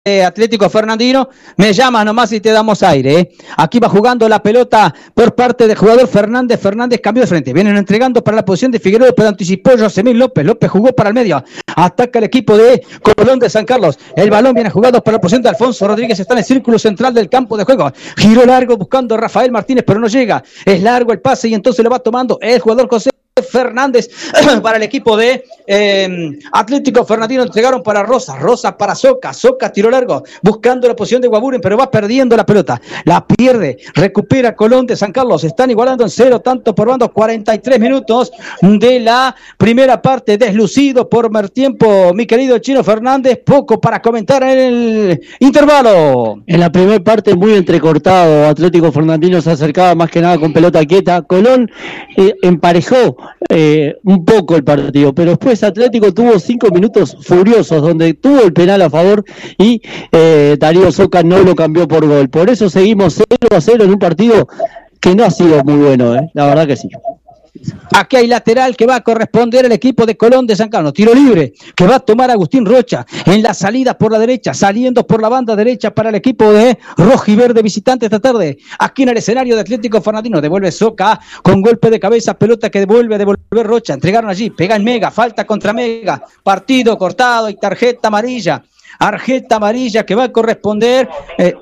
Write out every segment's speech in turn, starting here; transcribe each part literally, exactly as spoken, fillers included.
de Atlético Fernandino, me llamas nomás y te damos aire. ¿eh? Aquí va jugando la pelota por parte del jugador Fernández. Fernández cambió de frente. Vienen entregando para la posición de Figueroa, pero anticipó Yosemín López. López jugó para el medio. Ataca el equipo de Colón de San Carlos. El balón viene jugado para la posición de Alfonso Rodríguez. Está en el círculo central del campo de juego. Giró largo buscando a Rafael Martínez, pero no llega. Es largo el pase y entonces lo va tomando el jugador José Fernández para el equipo de eh, Atlético Fernandino. Entregaron para Rosa, Rosa para Soca, Soca tiró largo, buscando la posición de Guaburen, pero va perdiendo la pelota, la pierde, recupera Colón de San Carlos, están igualando en cero, tanto por bando, cuarenta y tres minutos de la primera parte, deslucido por mer tiempo, mi querido Chino Fernández, poco para comentar en el intervalo. En la primera parte muy entrecortado, Atlético Fernandino se acercaba más que nada con pelota quieta, Colón eh, emparejó Eh, un poco el partido, pero después Atlético tuvo cinco minutos furiosos donde tuvo el penal a favor y eh, Darío Soca no lo cambió por gol, por eso seguimos cero a cero en un partido que no ha sido muy bueno, ¿eh? La verdad que sí. Aquí hay lateral que va a corresponder al equipo de Colón de San Carlos. Tiro libre que va a tomar Agustín Rocha en la salida por la derecha, saliendo por la banda derecha para el equipo de Rojiverde visitante esta tarde. Aquí en el escenario de Atlético Fernandino. Devuelve Soca con golpe de cabeza, pelota que devuelve, devuelve Rocha. Entregaron allí, pega en Mega, falta contra Mega. Partido cortado y tarjeta amarilla. Tarjeta amarilla que va a corresponder Eh,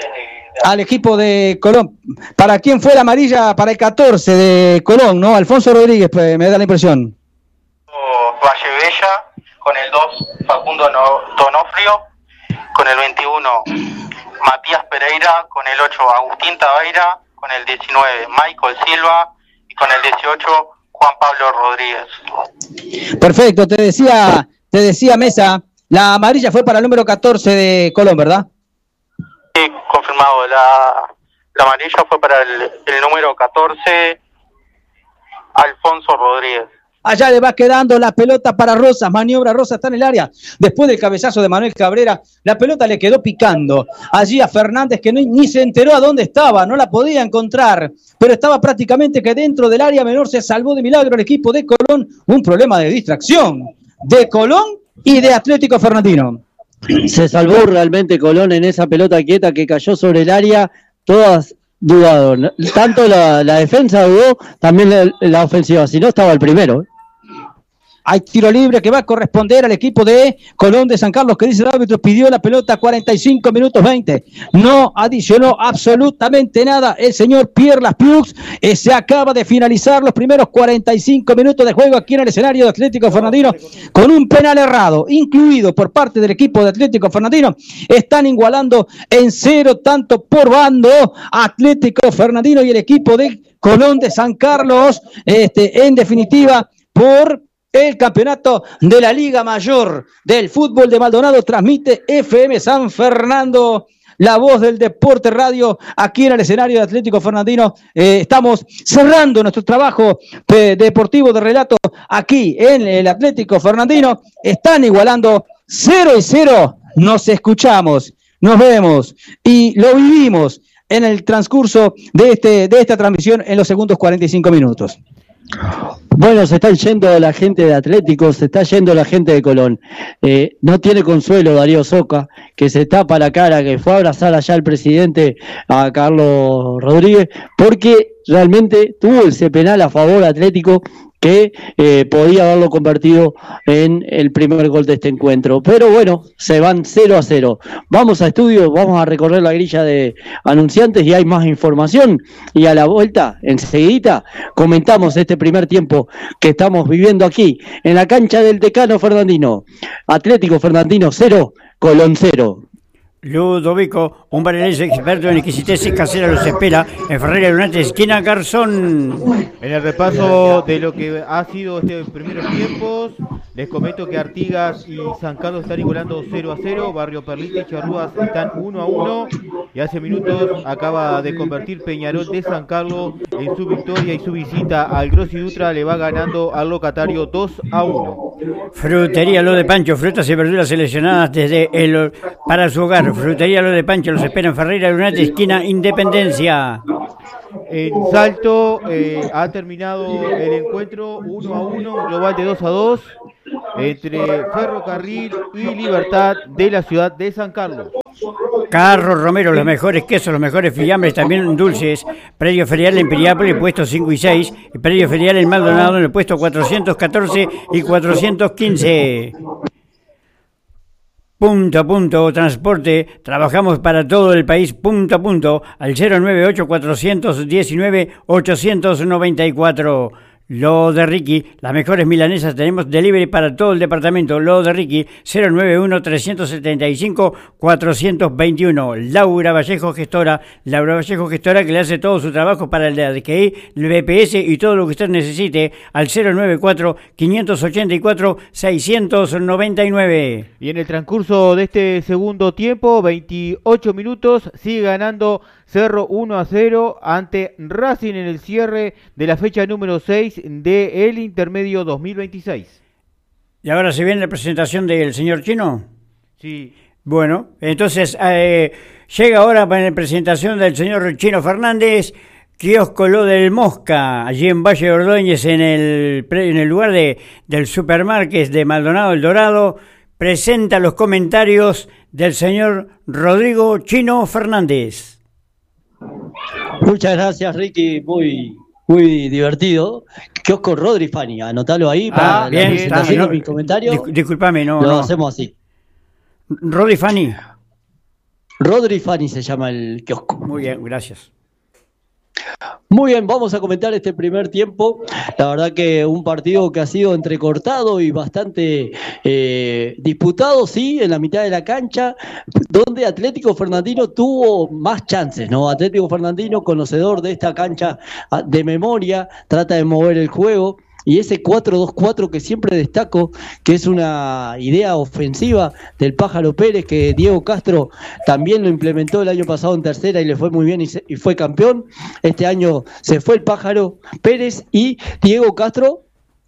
al equipo de Colón. ¿Para quién fue la amarilla? Para el catorce de Colón, ¿no? Alfonso Rodríguez, pues, me da la impresión. Valle Bella, con el dos, Facundo Donofrio, con el veintiuno, Matías Pereira, con el ocho, Agustín Tabeira, con el diecinueve, Michael Silva, y con el dieciocho, Juan Pablo Rodríguez. Perfecto, te decía, te decía Mesa, la amarilla fue para el número catorce de Colón, ¿verdad? Sí, confirmado. La, la amarilla fue para el, el número catorce, Alfonso Rodríguez. Allá le va quedando la pelota para Rosas, maniobra Rosas, está en el área. Después del cabezazo de Manuel Cabrera, la pelota le quedó picando. Allí a Fernández, que no, ni se enteró a dónde estaba, no la podía encontrar, pero estaba prácticamente que dentro del área menor. Se salvó de milagro el equipo de Colón. Un problema de distracción de Colón y de Atlético Fernandino. Se salvó realmente Colón en esa pelota quieta que cayó sobre el área, todas dudaron, tanto la, la defensa dudó, también la, la ofensiva, si no estaba el primero. ¿eh? Hay tiro libre que va a corresponder al equipo de Colón de San Carlos, que dice el árbitro, pidió la pelota cuarenta y cinco minutos veinte. No adicionó absolutamente nada el señor Pierre Laspiux. Eh, se acaba de finalizar los primeros cuarenta y cinco minutos de juego aquí en el escenario de Atlético Fernandino, con un penal errado, incluido por parte del equipo de Atlético Fernandino. Están igualando en cero, tanto por bando, Atlético Fernandino y el equipo de Colón de San Carlos, este, en definitiva, por el campeonato de la Liga Mayor del Fútbol de Maldonado. Transmite F M San Fernando, la voz del deporte radio, aquí en el escenario de Atlético Fernandino. Eh, estamos cerrando nuestro trabajo eh, deportivo de relato aquí en el Atlético Fernandino. Están igualando cero y cero. Nos escuchamos, nos vemos y lo vivimos en el transcurso de, este, de esta transmisión en los segundos cuarenta y cinco minutos. Bueno, se está yendo la gente de Atlético, se está yendo la gente de Colón. Eh, no tiene consuelo Darío Soca, que se tapa la cara, que fue a abrazar allá al presidente, a Carlos Rodríguez, porque realmente tuvo ese penal a favor Atlético que eh, podía haberlo convertido en el primer gol de este encuentro. Pero bueno, se van cero a cero. Vamos a estudio, vamos a recorrer la grilla de anunciantes y hay más información. Y a la vuelta, enseguidita, comentamos este primer tiempo que estamos viviendo aquí, en la cancha del Decano Fernandino. Atlético Fernandino cero, Colón cero. Ludovico, un barenense experto en exquisiteces caseras, los espera en Ferreira Lunate, esquina Garzón. En el repaso de lo que ha sido este primeros tiempos, les comento que Artigas y San Carlos están igualando cero a cero, Barrio Perlita y Charrúas están uno a uno, y hace minutos acaba de convertir Peñarol de San Carlos en su victoria, y su visita al Grossi Dutra le va ganando al locatario dos a uno. Frutería Lo de Pancho, frutas y verduras seleccionadas desde el para su hogar. Frutería Lo de Pancho los espera en Ferreira Lunate, esquina Independencia. En Salto eh, ha terminado el encuentro uno a uno, global de dos a dos. entre Ferrocarril y Libertad de la ciudad de San Carlos. Carro Romero, los mejores quesos, los mejores fiambres, también dulces. Predio Ferial en Piriápolis, puestos cinco y seis. Y Predio Ferial en Maldonado, en el puesto cuatrocientos catorce y cuatrocientos quince. Punto a punto, transporte, trabajamos para todo el país, punto a punto, al cero nueve ocho cuatro uno nueve ocho nueve cuatro. Lo de Ricky, las mejores milanesas, tenemos delivery para todo el departamento. Lo de Ricky, cero nueve uno tres siete cinco cuatro dos uno. Laura Vallejo, gestora. Laura Vallejo, gestora, que le hace todo su trabajo para el D K I, el B P S y todo lo que usted necesite al cero nueve cuatro cinco ocho cuatro seis nueve nueve. Y en el transcurso de este segundo tiempo, veintiocho minutos, sigue ganando Cerro uno a cero ante Racing en el cierre de la fecha número seis del intermedio dos mil veintiséis. ¿Y ahora se viene la presentación del señor Chino? Sí. Bueno, entonces eh, llega ahora para la presentación del señor Chino Fernández, kiosco Lo del Mosca, allí en Valle de Ordóñez, en el, en el lugar de, del Supermarket de Maldonado El Dorado. Presenta los comentarios del señor Rodrigo Chino Fernández. Muchas gracias, Ricky, muy muy divertido. Kiosco Rodri Fani, anotalo ahí para ah, bien, la presentación está, de mi comentario. Dis, disculpame, no. Lo no. hacemos así. Rodri Fani. Rodri Fani se llama el kiosco. Muy bien, gracias. Muy bien, vamos a comentar este primer tiempo. La verdad que un partido que ha sido entrecortado y bastante eh, disputado, sí, en la mitad de la cancha, donde Atlético Fernandino tuvo más chances, ¿no? Atlético Fernandino, conocedor de esta cancha de memoria, trata de mover el juego. Y ese cuatro dos cuatro que siempre destaco, que es una idea ofensiva del Pájaro Pérez, que Diego Castro también lo implementó el año pasado en tercera y le fue muy bien y, se, y fue campeón. Este año se fue el Pájaro Pérez y Diego Castro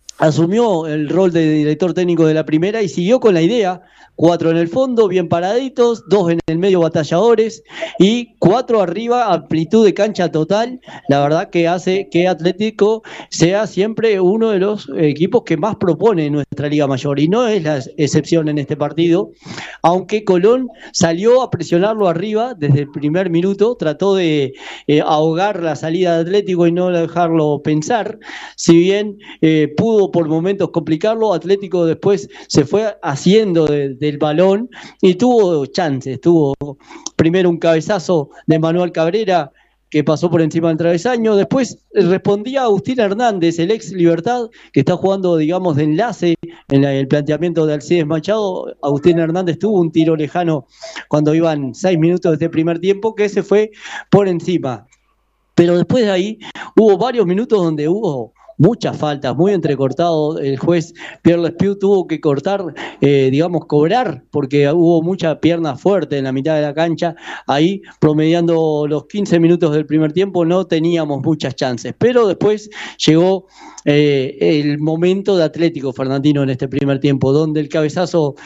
asumió el rol de director técnico de la primera y siguió con la idea. Cuatro en el fondo, bien paraditos, dos en el medio batalladores y cuatro arriba, amplitud de cancha total. La verdad que hace que Atlético sea siempre uno de los equipos que más propone en nuestra Liga Mayor y no es la excepción en este partido, aunque Colón salió a presionarlo arriba desde el primer minuto, trató de eh, ahogar la salida de Atlético y no dejarlo pensar, si bien eh, pudo por momentos complicarlo, Atlético después se fue haciendo de, de del balón y tuvo chances, tuvo primero un cabezazo de Manuel Cabrera que pasó por encima del travesaño, después respondía Agustín Hernández, el ex Libertad, que está jugando, digamos, de enlace en el planteamiento de Alcides Machado. Agustín Hernández tuvo un tiro lejano cuando iban seis minutos de este primer tiempo, que se fue por encima. Pero después de ahí hubo varios minutos donde hubo muchas faltas, muy entrecortado. El juez Pierre Lespiu tuvo que cortar, eh, digamos, cobrar, porque hubo mucha pierna fuerte en la mitad de la cancha. Ahí, promediando los quince minutos del primer tiempo, no teníamos muchas chances. Pero después llegó eh, el momento de Atlético Fernandino en este primer tiempo, donde el cabezazo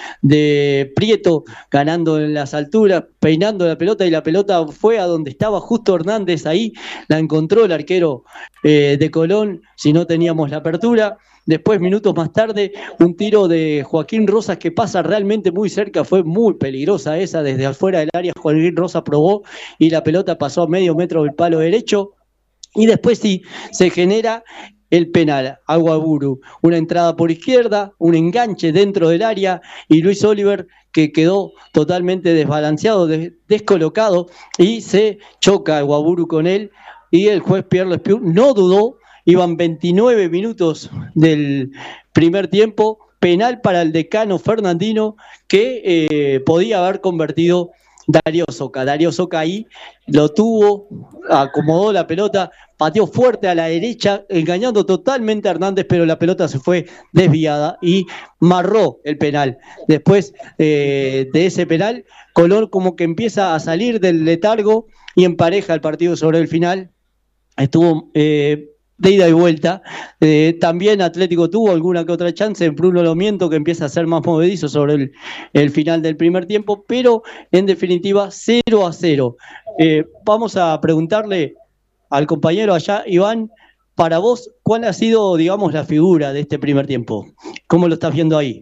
de Prieto, ganando en las alturas, peinando la pelota, y la pelota fue a donde estaba justo Hernández. Ahí la encontró el arquero eh, de Colón, si no teníamos la apertura. Después, minutos más tarde, un tiro de Joaquín Rosas que pasa realmente muy cerca, fue muy peligrosa esa, desde afuera del área Joaquín Rosas probó y la pelota pasó a medio metro del palo derecho. Y después sí, se genera el penal, Aguaburu, una entrada por izquierda, un enganche dentro del área y Luis Oliver que quedó totalmente desbalanceado, des- descolocado y se choca Aguaburu con él y el juez Pierre Lespiu no dudó. Iban veintinueve minutos del primer tiempo, penal para el decano Fernandino que eh, podía haber convertido Darío Soca. Darío Soca ahí lo tuvo, acomodó la pelota, pateó fuerte a la derecha, engañando totalmente a Hernández, pero la pelota se fue desviada y marró el penal. Después eh, de ese penal, Colón como que empieza a salir del letargo y empareja el partido sobre el final. Estuvo Eh, de ida y vuelta. Eh, también Atlético tuvo alguna que otra chance en Bruno Lomiento, que empieza a ser más movedizo sobre el, el final del primer tiempo, pero en definitiva cero a cero. Eh, vamos a preguntarle al compañero allá, Iván, para vos, ¿cuál ha sido, digamos, la figura de este primer tiempo? ¿Cómo lo estás viendo ahí?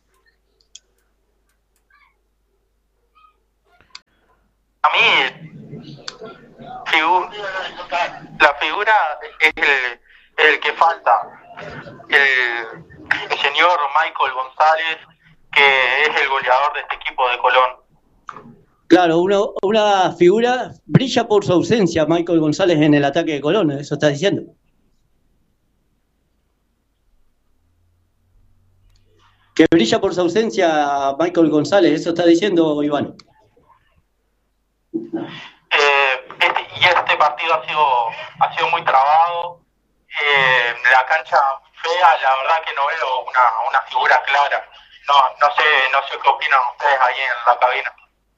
A mí, figu- la figura es el, el que falta, el, el señor Michael González, que es el goleador de este equipo de Colón. Claro, una, una figura brilla por su ausencia, Michael González, en el ataque de Colón, ¿eso estás diciendo? Que brilla por su ausencia Michael González, ¿eso está diciendo, Iván? Eh, este, y este partido ha sido, ha sido muy trabado. Eh, la cancha fea, la verdad que no veo una, una figura clara. No, no sé, no sé qué opinan ustedes ahí en la cabina.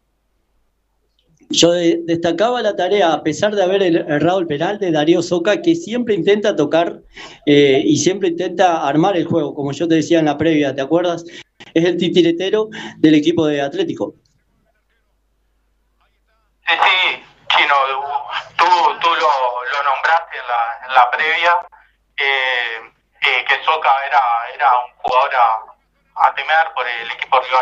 Yo de, destacaba la tarea, a pesar de haber errado el penal, de Darío Soca, que siempre intenta tocar eh, y siempre intenta armar el juego, como yo te decía en la previa, ¿te acuerdas? Es el titiritero del equipo de Atlético. Sí, sí, Chino, tú, tú lo, lo nombraste en la, en la previa, eh, eh, que Soca era, era un jugador a, a temer por el equipo rival.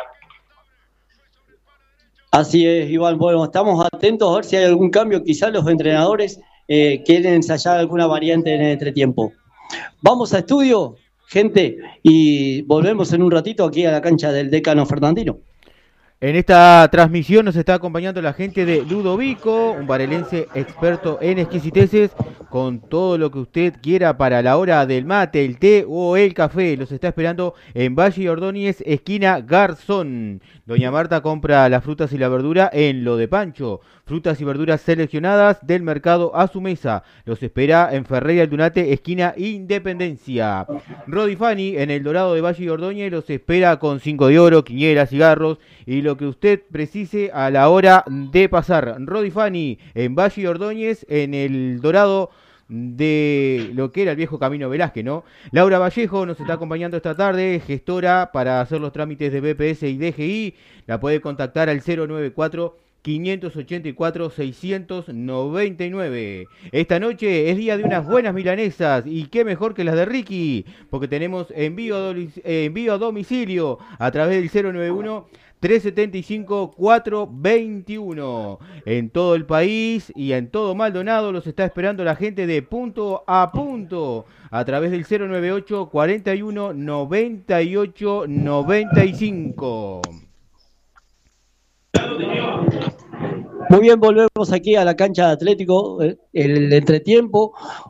Así es, Iván. Bueno, estamos atentos a ver si hay algún cambio. Quizás los entrenadores eh, quieren ensayar alguna variante en el entretiempo. Vamos a estudio, gente, y volvemos en un ratito aquí a la cancha del Decano Fernandino. En esta transmisión nos está acompañando la gente de Ludovico, un varelense experto en exquisiteces, con todo lo que usted quiera para la hora del mate, el té o el café. Los está esperando en Valle Ordóñez, esquina Garzón. Doña Marta compra las frutas y la verdura en Lo de Pancho. Frutas y verduras seleccionadas del mercado a su mesa. Los espera en Ferreira del Dunate, esquina Independencia. Rodifani en el Dorado de Valle Ordóñez los espera con cinco de oro, quinielas, cigarros y lo que usted precise a la hora de pasar. Rodifani en Valle Ordóñez, en el Dorado de lo que era el viejo Camino Velázquez, ¿no? Laura Vallejo nos está acompañando esta tarde, gestora para hacer los trámites de B P S y D G I. La puede contactar al cero nueve cuatro, cinco ocho cuatro, seis nueve nueve. Esta noche es día de unas buenas milanesas y qué mejor que las de Ricky, porque tenemos envío a, do- envío a domicilio a través del cero nueve uno, tres siete cinco, cuatro dos uno. En todo el país y en todo Maldonado los está esperando la gente de Punto a Punto a través del cero nueve ocho, cuarenta y uno, noventa y ocho, noventa y cinco. Muy bien, volvemos aquí a la cancha de Atlético, el, el entretiempo.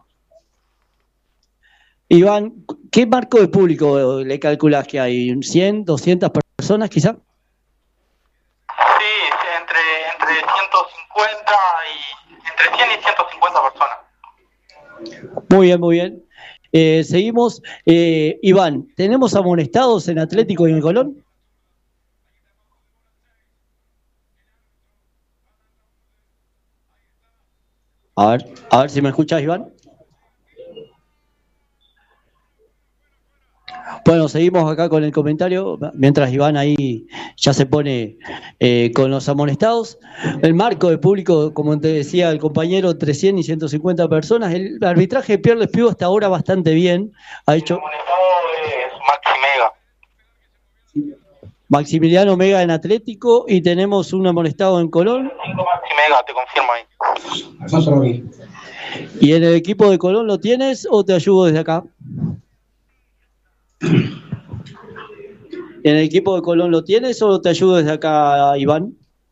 Iván, ¿qué marco de público le calculás que hay? ¿cien, doscientas personas quizá? Sí, sí, entre, entre ciento cincuenta y entre cien y ciento cincuenta personas. Muy bien, muy bien. Eh, seguimos. Eh, Iván, ¿tenemos amonestados en Atlético y en Colón? A ver, a ver si me escuchas, Iván. Bueno, seguimos acá con el comentario, mientras Iván ahí ya se pone eh, con los amonestados. El marco de público, como te decía el compañero, entre cien y ciento cincuenta personas. El arbitraje de Pierre Lespigo hasta ahora bastante bien. Ha hecho... El amonestado es Maxi Mega. Maximiliano Mega en Atlético y tenemos un amonestado en Colón. cinco Maxi Mega, te confirmo ahí. Alfonso Rodríguez. ¿Y en el equipo de Colón lo tienes o te ayudo desde acá? ¿En el equipo de Colón lo tienes o te ayudo desde acá, Iván?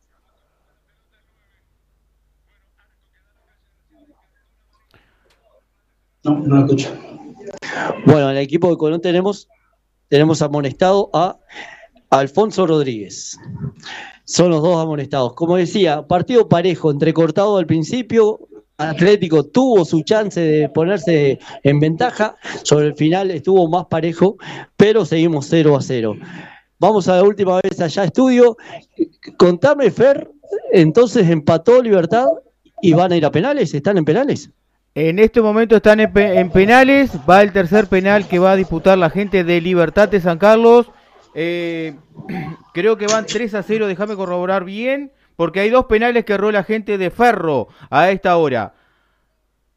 No, no lo escucho. Bueno, en el equipo de Colón tenemos, tenemos amonestado a Alfonso Rodríguez. Son los dos amonestados. Como decía, partido parejo, entrecortado al principio. Atlético tuvo su chance de ponerse en ventaja. Sobre el final estuvo más parejo, pero seguimos cero a cero. Vamos a la última vez allá a estudio. Contame, Fer, entonces empató Libertad y van a ir a penales. ¿Están en penales? En este momento están en, pe- en penales. Va el tercer penal que va a disputar la gente de Libertad de San Carlos. Eh, creo que van tres a cero, déjame corroborar bien, porque hay dos penales que erró la gente de Ferro a esta hora.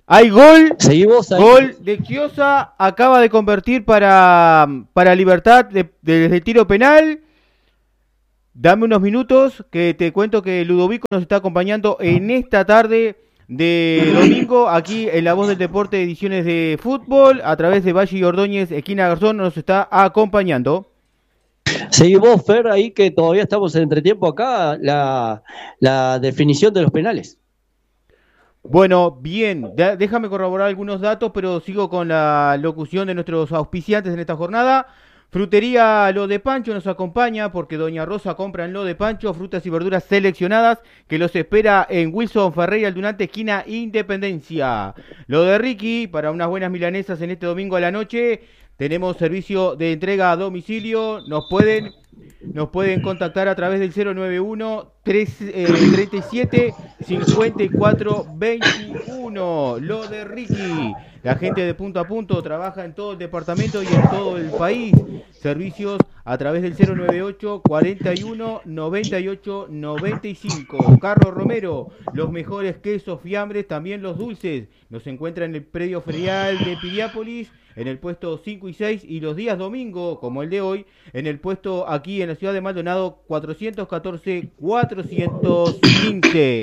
Hay gol, Seguimos ahí. gol de Chiosa, acaba de convertir para, para Libertad de- de- desde el tiro penal. Dame unos minutos que te cuento que Ludovico nos está acompañando en esta tarde de domingo aquí en La Voz del Deporte, ediciones de fútbol, a través de Valle y Ordóñez, esquina Garzón, nos está acompañando. Seguimos, Fer, ahí que todavía estamos en entretiempo acá, la, la definición de los penales. Bueno, bien, de- déjame corroborar algunos datos, pero sigo con la locución de nuestros auspiciantes en esta jornada. Frutería Lo de Pancho nos acompaña porque Doña Rosa compra en Lo de Pancho frutas y verduras seleccionadas que los espera en Wilson Ferreira Aldunate, esquina Independencia. Lo de Ricky, para unas buenas milanesas en este domingo a la noche. Tenemos servicio de entrega a domicilio. Nos pueden, nos pueden contactar a través del cero nueve uno, tres, eh, treinta y siete, cincuenta y cuatro, veintiuno. Lo de Ricky. La gente de Punto a Punto trabaja en todo el departamento y en todo el país. Servicios a través del cero nueve ocho, cuarenta y uno, noventa y ocho, noventa y cinco. Carlos Romero, los mejores quesos, fiambres, también los dulces. Nos encuentra en el predio ferial de Piriápolis, en el puesto cinco y seis, y los días domingo, como el de hoy, en el puesto aquí en la ciudad de Maldonado, cuatrocientos catorce, cuatrocientos quince.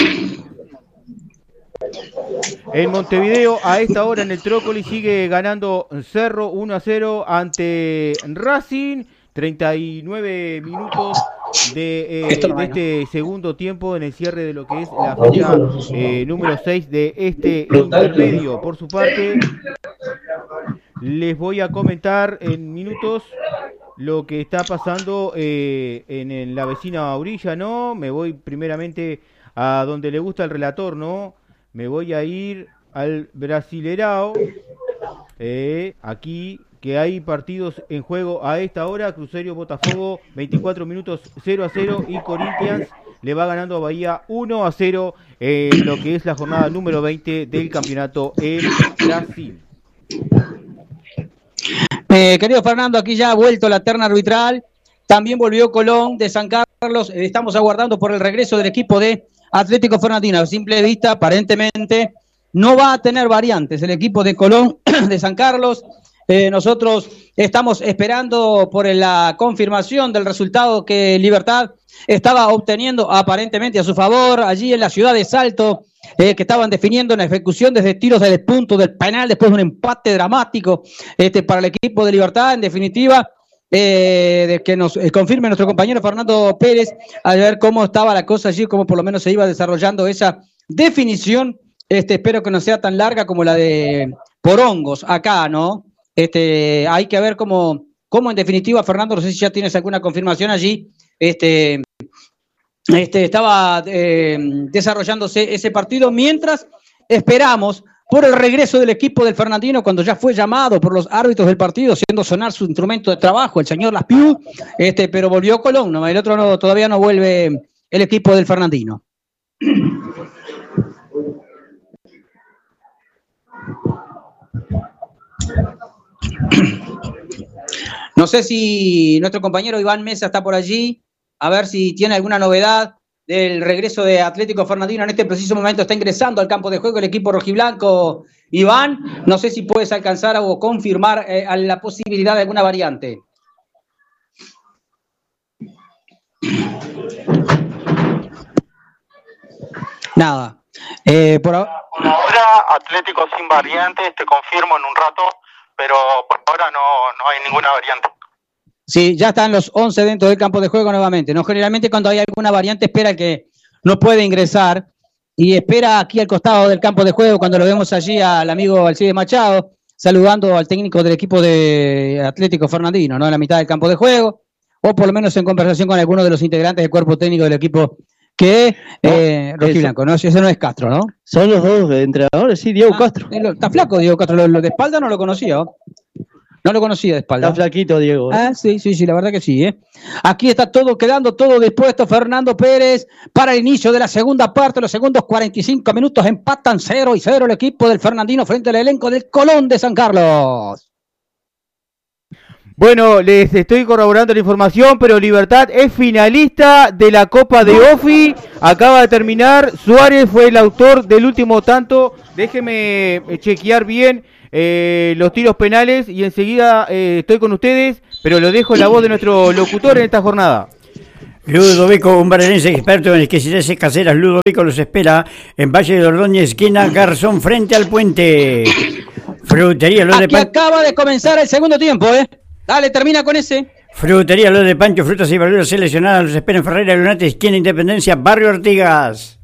En Montevideo, a esta hora en el Trócoli, sigue ganando Cerro uno a cero ante Racing. treinta y nueve minutos de, eh, de este segundo tiempo en el cierre de lo que es la fecha eh, número seis de este intermedio. Por su parte, les voy a comentar en minutos lo que está pasando eh, en, en la vecina orilla, ¿no? Me voy primeramente a donde le gusta el relator, ¿no? Me voy a ir al Brasilerao, eh, aquí, que hay partidos en juego a esta hora. Cruzeiro Botafogo, veinticuatro minutos, cero a cero, y Corinthians le va ganando a Bahía uno a cero en lo que es la jornada número veinte del campeonato en Brasil. Eh, querido Fernando, aquí ya ha vuelto la terna arbitral. También volvió Colón de San Carlos. Eh, estamos aguardando por el regreso del equipo de Atlético Fernandino. A simple vista, aparentemente, no va a tener variantes el equipo de Colón de San Carlos. Eh, nosotros estamos esperando por la confirmación del resultado que Libertad estaba obteniendo aparentemente a su favor allí en la ciudad de Salto, eh, que estaban definiendo la ejecución desde tiros del punto del penal después de un empate dramático este, para el equipo de Libertad. En definitiva, eh, de que nos eh, confirme nuestro compañero Fernando Pérez a ver cómo estaba la cosa allí, cómo por lo menos se iba desarrollando esa definición. Este, espero que no sea tan larga como la de Porongos acá, ¿no? Este, hay que ver cómo, cómo en definitiva, Fernando, no sé si ya tienes alguna confirmación allí, este, este, estaba eh, desarrollándose ese partido, mientras esperamos por el regreso del equipo del Fernandino, cuando ya fue llamado por los árbitros del partido, haciendo sonar su instrumento de trabajo, el señor Laspiu, este, pero volvió Colón, ¿no? El otro no, todavía no vuelve el equipo del Fernandino. No sé si nuestro compañero Iván Mesa está por allí, a ver si tiene alguna novedad del regreso de Atlético Fernandino. En este preciso momento está ingresando al campo de juego el equipo rojiblanco. Iván, no sé si puedes alcanzar o confirmar eh, la posibilidad de alguna variante. Nada. Eh, por ahora... Por ahora, Atlético sin variantes, te confirmo en un rato, pero por ahora no, no hay ninguna variante. Sí, ya están los once dentro del campo de juego nuevamente, ¿no? Generalmente cuando hay alguna variante espera el que no puede ingresar y espera aquí al costado del campo de juego cuando lo vemos allí al amigo Alcide Machado saludando al técnico del equipo de Atlético Fernandino, ¿no? En la mitad del campo de juego, o por lo menos en conversación con alguno de los integrantes del cuerpo técnico del equipo que es eh, rojiblanco, ¿no? Ese no es Castro, ¿no? Son los dos entrenadores, sí, Diego ah, Castro. Está flaco Diego Castro, lo, lo de espalda no lo conocía, ¿no? No lo conocía de espalda. Está flaquito, Diego. ¿eh? Ah, sí, sí, sí, la verdad que sí. ¿eh? Aquí está todo quedando, todo dispuesto. Fernando Pérez para el inicio de la segunda parte. Los segundos cuarenta y cinco minutos empatan cero y cero el equipo del Fernandino frente al elenco del Colón de San Carlos. Bueno, les estoy corroborando la información, pero Libertad es finalista de la Copa de Ofi. Acaba de terminar. Suárez fue el autor del último tanto. Déjenme chequear bien eh, los tiros penales y enseguida eh, estoy con ustedes, pero lo dejo en la voz de nuestro locutor en esta jornada. Ludovico, un barelense experto en exquisiteces caseras. Ludovico los espera en Valle de Ordóñez, esquina Garzón, frente al puente. Frutería Los de Aquí acaba de comenzar el segundo tiempo, ¿eh? Dale, termina con ese. Frutería Los de Pancho, frutas y verduras seleccionadas. Los espera en Ferreira Lunate, esquina Independencia, Barrio Artigas.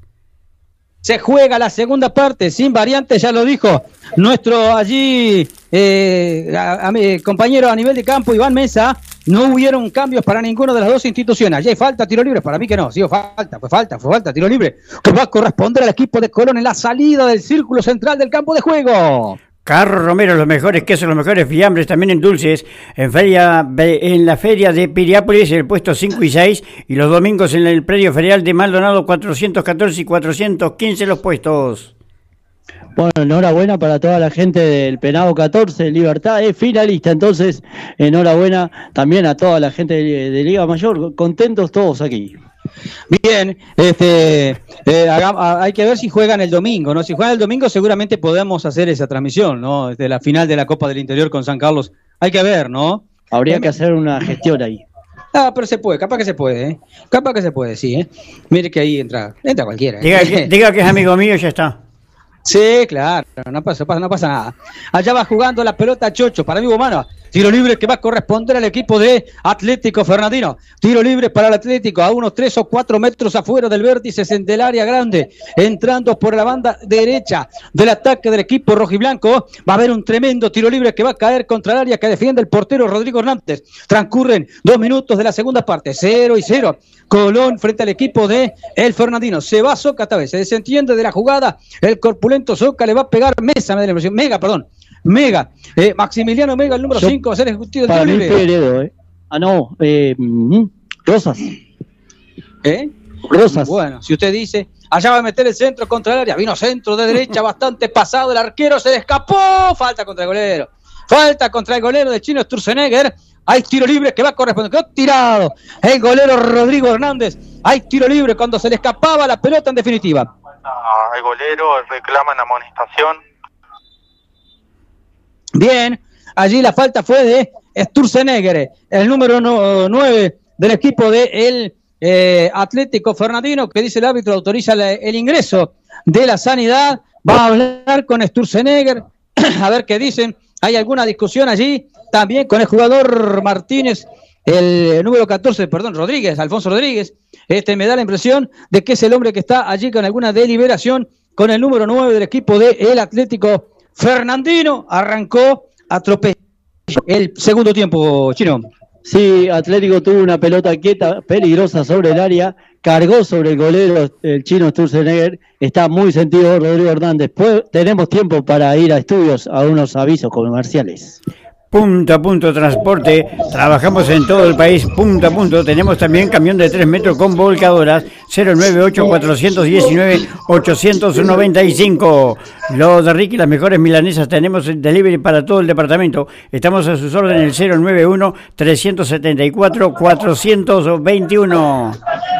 Se juega la segunda parte, sin variantes, ya lo dijo nuestro allí eh, a, a, a, compañero a nivel de campo, Iván Mesa. No hubieron cambios para ninguna de las dos instituciones. Allí hay falta, tiro libre, para mí que no. Sí, falta, fue falta, fue falta, tiro libre. Que va a corresponder al equipo de Colón en la salida del círculo central del campo de juego. Carro Romero, los mejores quesos, los mejores fiambres, también en dulces, en feria en la feria de Piriápolis, el puesto cinco y seis, y los domingos en el predio ferial de Maldonado, cuatrocientos catorce y cuatrocientos quince los puestos. Bueno, enhorabuena para toda la gente del Penado catorce, Libertad es finalista, entonces enhorabuena también a toda la gente de, de Liga Mayor, contentos todos aquí. Bien, este, eh, haga, hay que ver si juegan el domingo, ¿no? Si juegan el domingo seguramente podemos hacer esa transmisión, ¿no? De la final de la Copa del Interior con San Carlos, hay que ver, ¿no? Habría eh, que hacer una gestión ahí. Ah, pero se puede, capaz que se puede, ¿eh? Capaz que se puede, sí, ¿eh? Mire que ahí entra, entra cualquiera. ¿eh? Diga, que, diga que es amigo mío y ya está. Sí, claro, no pasa, no pasa nada. Allá va jugando la pelota Chocho, para mí humano. Tiro libre que va a corresponder al equipo de Atlético Fernandino. Tiro libre para el Atlético a unos tres o cuatro metros afuera del vértice del área grande. Entrando por la banda derecha del ataque del equipo rojiblanco. Va a haber un tremendo tiro libre que va a caer contra el área que defiende el portero Rodrigo Hernández. Transcurren dos minutos de la segunda parte. Cero y cero. Colón frente al equipo de el Fernandino. Se va Soca esta vez. Se desentiende de la jugada. El corpulento Soca le va a pegar Mesa. Me da la impresión. Mega, perdón. Mega, eh, Maximiliano Mega, el número cinco, va a ser ejecutivo del tiro libre. Peredo, eh. Ah, no, eh, Rosas. ¿Eh? Rosas. Bueno, si usted dice, allá va a meter el centro contra el área, vino centro de derecha, bastante pasado, el arquero se le escapó, falta contra el golero. Falta contra el golero de Chino Sturzenegger. Hay tiro libre que va a corresponder. Quedó tirado el golero Rodrigo Hernández. Hay tiro libre cuando se le escapaba la pelota en definitiva. El golero reclaman amonestación. Bien, allí la falta fue de Sturzenegger, el número nueve del equipo de el eh, Atlético Fernandino, que dice el árbitro autoriza la, el ingreso de la sanidad. Va a hablar con Sturzenegger, a ver qué dicen. Hay alguna discusión allí también con el jugador Martínez, el número catorce, perdón, Rodríguez, Alfonso Rodríguez. Este me da la impresión de que es el hombre que está allí con alguna deliberación con el número nueve del equipo de el Atlético Fernandino. Arrancó atropelló el segundo tiempo, Chino. Sí, Atlético tuvo una pelota quieta, peligrosa sobre el área, cargó sobre el golero, el Chino Sturzenegger. Está muy sentido Rodrigo Hernández. Pues, tenemos tiempo para ir a estudios, a unos avisos comerciales. Punto a punto transporte, trabajamos en todo el país, punto a punto. Tenemos también camión de tres metros con volcadoras, cero nueve ocho, cuatro uno nueve, ocho nueve cinco. Lo de Ricky, las mejores milanesas, tenemos el delivery para todo el departamento. Estamos a sus órdenes en el cero nueve uno, tres siete cuatro, cuatro dos uno.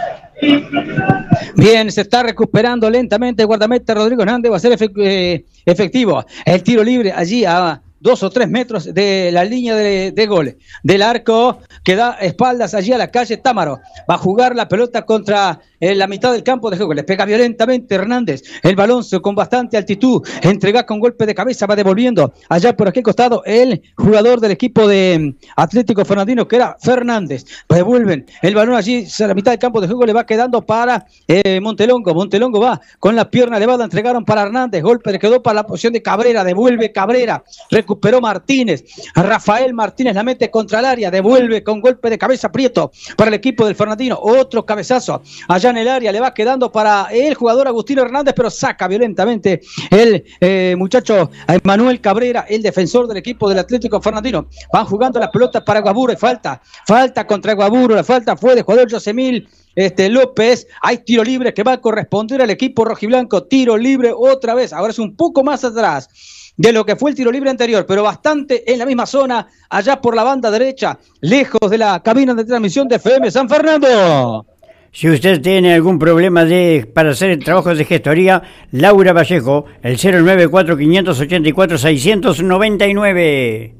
Bien, se está recuperando lentamente el guardameta Rodrigo Hernández. Va a ser efectivo el tiro libre allí a dos o tres metros de la línea de, de gol del arco, que da espaldas allí a la calle Támaro. Va a jugar la pelota contra en la mitad del campo de juego. Le pega violentamente Hernández. El balón con bastante altitud. Entrega con golpe de cabeza. Va devolviendo allá por aquel costado el jugador del equipo de Atlético Fernandino, que era Fernández. Devuelven el balón allí a la mitad del campo de juego. Le va quedando para eh, Montelongo. Montelongo va con la pierna elevada. Entregaron para Hernández. Golpe le quedó para la posición de Cabrera. Devuelve Cabrera. Recuperó Martínez. Rafael Martínez la mete contra el área. Devuelve con golpe de cabeza Prieto para el equipo del Fernandino. Otro cabezazo allá en el área. Le va quedando para el jugador Agustín Hernández, pero saca violentamente el eh, muchacho Manuel Cabrera, el defensor del equipo del Atlético Fernandino. Van jugando la pelota para Guaburo. Falta. Falta contra Guaburo. La falta fue de jugador Yosemil Este, López. Hay tiro libre que va a corresponder al equipo rojiblanco. Tiro libre otra vez. Ahora es un poco más atrás de lo que fue el tiro libre anterior, pero bastante en la misma zona, allá por la banda derecha, lejos de la cabina de transmisión de F M San Fernando. Si usted tiene algún problema de para hacer trabajos de gestoría, Laura Vallejo, el cero nueve cuatro, cinco ocho cuatro, seis nueve nueve.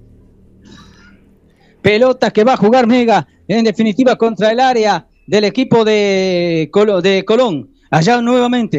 Pelota que va a jugar Mega, en definitiva contra el área del equipo de, Col- de Colón. Allá nuevamente